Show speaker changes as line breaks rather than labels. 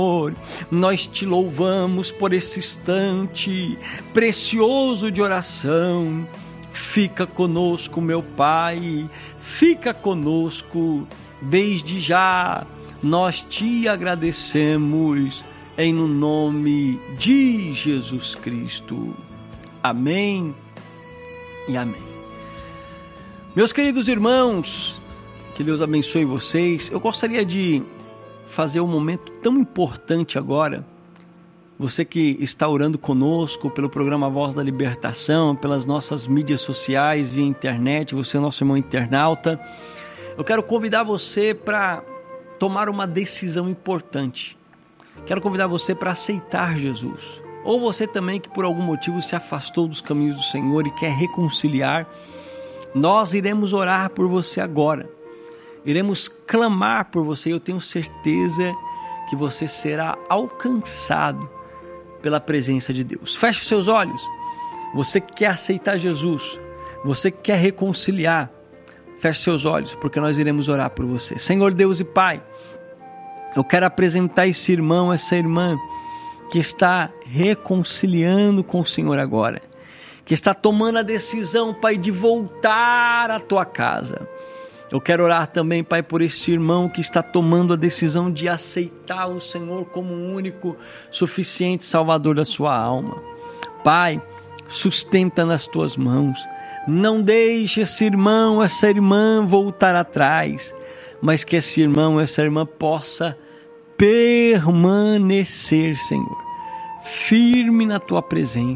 Nós te louvamos por esse instante precioso de oração. Fica conosco, meu Pai, fica conosco desde já. Nós te agradecemos em no nome de Jesus Cristo. Amém e amém. Meus queridos irmãos, que Deus abençoe vocês. Eu gostaria de fazer um momento tão importante agora. Você que está orando conosco pelo programa Voz da Libertação, pelas nossas mídias sociais, via internet, você é nosso irmão internauta. Eu quero convidar você para tomar uma decisão importante. Quero convidar você para aceitar Jesus. Ou você também que por algum motivo se afastou dos caminhos do Senhor e quer reconciliar. Nós iremos orar por você agora. Iremos clamar por você. Eu tenho certeza que você será alcançado pela presença de Deus. Feche seus olhos. Você que quer aceitar Jesus, você que quer reconciliar, feche seus olhos, porque nós iremos orar por você. Senhor Deus e Pai, eu quero apresentar esse irmão, essa irmã que está reconciliando com o Senhor agora, que está tomando a decisão, Pai, de voltar à tua casa. Eu quero orar também, Pai, por esse irmão que está tomando a decisão de aceitar o Senhor como o único, suficiente Salvador da sua alma. Pai, sustenta nas tuas mãos. Não deixe esse irmão, essa irmã voltar atrás, mas que esse irmão, essa irmã possa permanecer, Senhor, firme na tua presença.